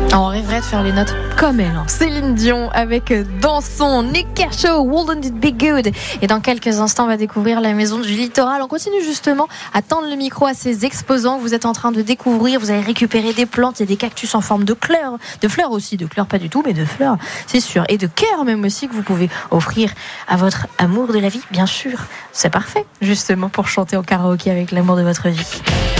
On rêverait de faire les notes comme elle. Céline Dion avec Dansons, Nick Kershaw, Wouldn't It Be Good. Et dans quelques instants, on va découvrir la Maison du Littoral. On continue justement à tendre le micro à ces exposants. Vous êtes en train de découvrir, vous allez récupérer des plantes et des cactus en forme de fleurs aussi, de fleurs pas du tout, mais de fleurs, c'est sûr. Et de cœurs même aussi, que vous pouvez offrir à votre amour de la vie, bien sûr. C'est parfait, justement, pour chanter en karaoké avec l'amour de votre vie.